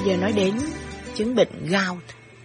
giờ nói đến chứng bệnh gout.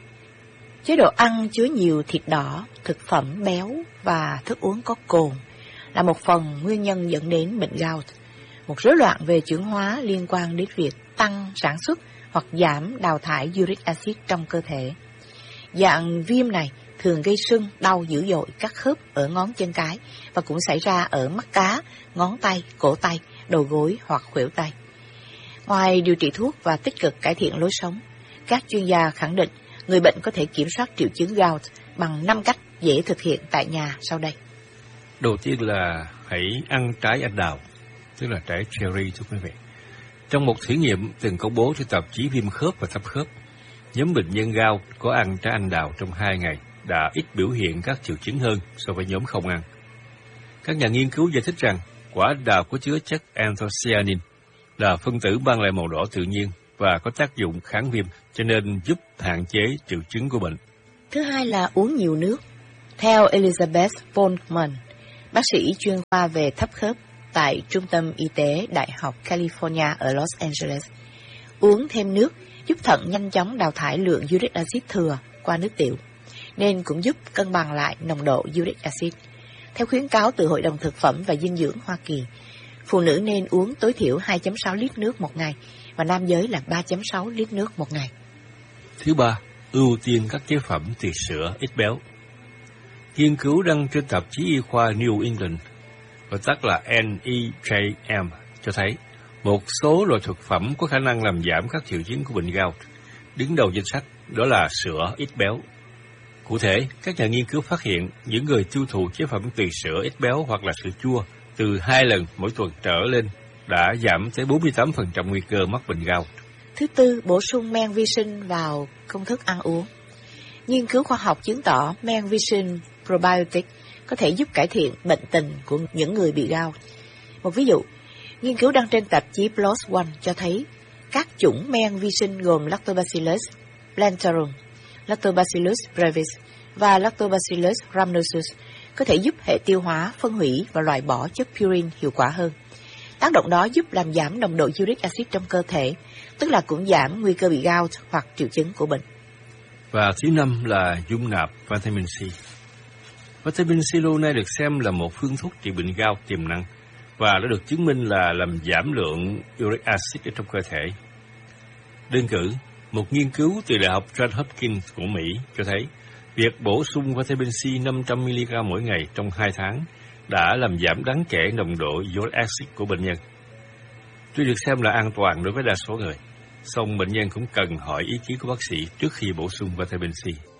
Chế độ ăn chứa nhiều thịt đỏ, thực phẩm béo và thức uống có cồn là một phần nguyên nhân dẫn đến bệnh gout, một rối loạn về chuyển hóa liên quan đến việc tăng sản xuất hoặc giảm đào thải uric acid trong cơ thể. Dạng viêm này thường gây sưng, đau dữ dội các khớp ở ngón chân cái và cũng xảy ra ở mắt cá, ngón tay, cổ tay, đầu gối hoặc khuỷu tay. Ngoài điều trị thuốc và tích cực cải thiện lối sống, các chuyên gia khẳng định người bệnh có thể kiểm soát triệu chứng gout bằng 5 cách dễ thực hiện tại nhà sau đây. Đầu tiên là hãy ăn trái anh đào, tức là trái cherry thưa quý vị. Trong một thử nghiệm từng công bố trên tạp chí Viêm khớp và thấp khớp, nhóm bệnh nhân gout có ăn trái anh đào trong 2 ngày đã ít biểu hiện các triệu chứng hơn so với nhóm không ăn. Các nhà nghiên cứu giải thích rằng quả anh đào có chứa chất anthocyanin, là phân tử mang lại màu đỏ tự nhiên và có tác dụng kháng viêm, cho nên giúp hạn chế triệu chứng của bệnh. Thứ hai là uống nhiều nước. Theo Elizabeth Volkman, bác sĩ chuyên khoa về thấp khớp tại Trung tâm Y tế Đại học California ở Los Angeles, uống thêm nước giúp thận nhanh chóng đào thải lượng uric acid thừa qua nước tiểu, nên cũng giúp cân bằng lại nồng độ uric acid. Theo khuyến cáo từ Hội đồng Thực phẩm và Dinh dưỡng Hoa Kỳ, phụ nữ nên uống tối thiểu 2.6 lít nước một ngày và nam giới là 3.6 lít nước một ngày. Thứ ba, ưu tiên các chế phẩm từ sữa ít béo. Nghiên cứu đăng trên tạp chí y khoa New England, gọi tắt là NEJM, cho thấy một số loại thực phẩm có khả năng làm giảm các triệu chứng của bệnh gout. Đứng đầu danh sách đó là sữa ít béo. Cụ thể, các nhà nghiên cứu phát hiện những người tiêu thụ chế phẩm từ sữa ít béo hoặc là sữa chua từ 2 lần mỗi tuần trở lên đã giảm tới 48% nguy cơ mắc bệnh gout. Thứ tư, bổ sung men vi sinh vào công thức ăn uống. Nghiên cứu khoa học chứng tỏ men vi sinh probiotic có thể giúp cải thiện bệnh tình của những người bị gout. Một ví dụ, nghiên cứu đăng trên tạp chí PLOS ONE cho thấy các chủng men vi sinh gồm Lactobacillus plantarum, Lactobacillus brevis và Lactobacillus rhamnosus có thể giúp hệ tiêu hóa phân hủy và loại bỏ chất purine hiệu quả hơn. Tác động đó giúp làm giảm nồng độ uric acid trong cơ thể, tức là cũng giảm nguy cơ bị gout hoặc triệu chứng của bệnh. Và thứ năm là dung nạp vitamin C. Vitamin C lâu nay được xem là một phương thuốc trị bệnh gout tiềm năng và đã được chứng minh là làm giảm lượng uric acid ở trong cơ thể. Đơn cử, một nghiên cứu từ Đại học Johns Hopkins của Mỹ cho thấy việc bổ sung vitamin C 500mg mỗi ngày trong 2 tháng đã làm giảm đáng kể nồng độ uric acid của bệnh nhân. Tuy được xem là an toàn đối với đa số người, song bệnh nhân cũng cần hỏi ý kiến của bác sĩ trước khi bổ sung vitamin C.